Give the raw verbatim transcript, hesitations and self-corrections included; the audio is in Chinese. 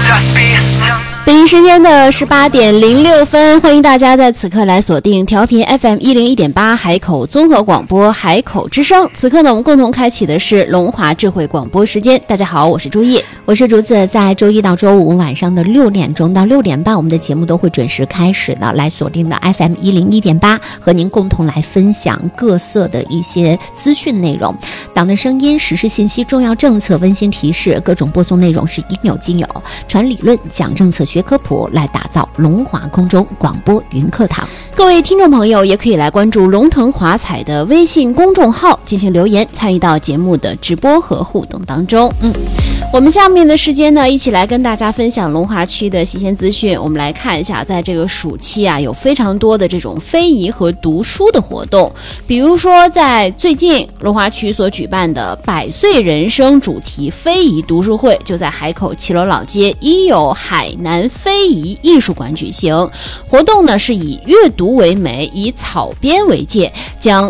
北京时间的十八点零六分，欢迎大家在此刻来锁定调频 F M 一零一点八海口综合广播海口之声。此刻呢，我们共同开启的是龙华智慧广播时间。大家好，我是朱叶， 我是竹子。在周一到周五晚上的六点钟到六点半，我们的节目都会准时开始的，来锁定的 F M 一零一点八，和您共同来分享各色的一些资讯内容。党的声音、时事信息、重要政策、温馨提示，各种播送内容是应有尽有，传理论、讲政策、学科普，来打造龙华空中广播云课堂。 各位听众朋友也可以来关注龙腾华彩的微信公众号进行留言，参与到节目的直播和互动当中。嗯，我们下面的时间呢，一起来跟大家分享龙华区的新鲜资讯。我们来看一下，在这个暑期啊，有非常多的这种非遗和读书的活动。比如说，在最近龙华区所举办的百岁人生主题非遗读书会，就在海口骑楼老街一有海南非遗艺术馆举行。活动呢是以阅读为媒，以草编为界，将